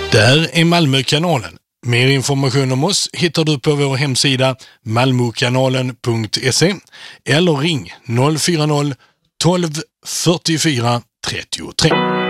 Där är Malmökanalen. Mer information om oss hittar du på vår hemsida malmokanalen.se eller ring 040 12 44 33.